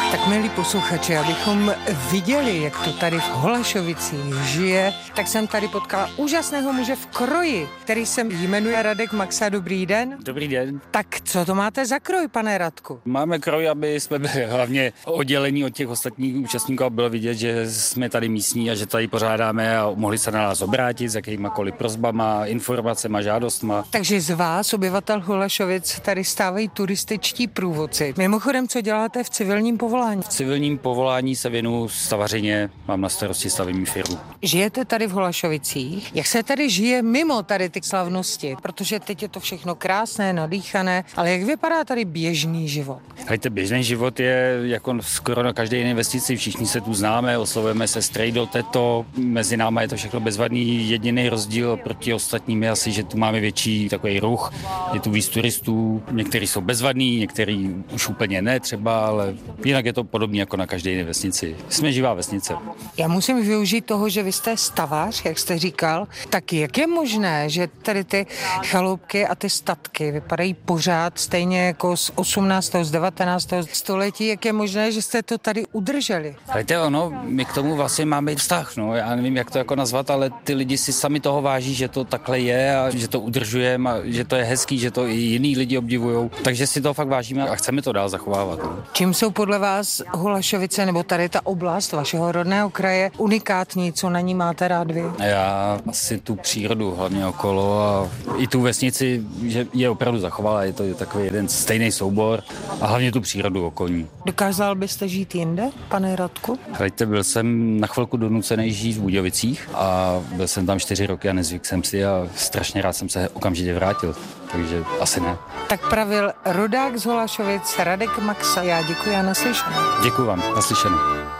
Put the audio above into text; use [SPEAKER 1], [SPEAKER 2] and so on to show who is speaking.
[SPEAKER 1] Tak milí posluchači, abychom viděli, jak to tady v Holašovicích žije, tak jsem tady potkala úžasného muže v kroji, který se jmenuje Radek Maxa. Dobrý den.
[SPEAKER 2] Dobrý den.
[SPEAKER 1] Tak co to máte za kroj, pane Radku?
[SPEAKER 2] Máme kroj, aby jsme byli hlavně oddělení od těch ostatních účastníků a bylo vidět, že jsme tady místní a že tady pořádáme a mohli se na nás obrátit s jakýmakoliv prosbama, informacema, žádostma.
[SPEAKER 1] Takže z vás, obyvatel Holašovic, tady stávají turističtí průvodci. Mimochodem, co děláte v civilním povolání?
[SPEAKER 2] V civilním povolání se věnuju stavařině, mám na starosti stavební firmu.
[SPEAKER 1] Žijete tady v Holašovicích? Jak se tady žije mimo tady ty slavnosti? Protože teď je to všechno krásné, nadýchané, ale jak vypadá tady běžný život?
[SPEAKER 2] Hejte, běžný život je jako skoro na každé jiné investici, všichni se tu známe, oslovujeme se strejdo, teto, mezi náma je to všechno bezvadný, jediný rozdíl proti ostatním je asi, že tu máme větší takový ruch, je tu víc turistů, někteří jsou bezvadní, někteří už úplně ne třeba, ale jinak je to podobné jako na každé jiné vesnici. Jsme živá vesnice.
[SPEAKER 1] Já musím využít toho, že vy jste stavař, jak jste říkal, tak jak je možné, že tady ty chaloupky a ty statky vypadají pořád stejně jako z 18. z 19. století, jak je možné, že jste to tady udrželi?
[SPEAKER 2] Víte, my k tomu vlastně máme vztah, já nevím, jak to jako nazvat, ale ty lidi si sami toho váží, že to takhle je a že to udržujeme a že to je hezký, že to i jiný lidi obdivujou, takže si to fakt vážíme a chceme to dál zachovávat.
[SPEAKER 1] Čím jsou podle vás Holašovice nebo tady ta oblast vašeho rodného kraje unikátní, co na ní máte rád vy?
[SPEAKER 2] Já asi tu přírodu hlavně okolo a i tu vesnici, že je opravdu zachovala, je to takový jeden stejný soubor a hlavně tu přírodu okolní.
[SPEAKER 1] Dokázal byste žít jinde, pane Radku?
[SPEAKER 2] Hleďte, byl jsem na chvilku donucený žít v Budějovicích a byl jsem tam 4 roky a nezvyk jsem si a strašně rád jsem se okamžitě vrátil, takže asi ne.
[SPEAKER 1] Tak pravil rodák z Holašovic Radek Maxa. Já děkuji a naslyšenou.
[SPEAKER 2] Děkuji vám, naslyšenou.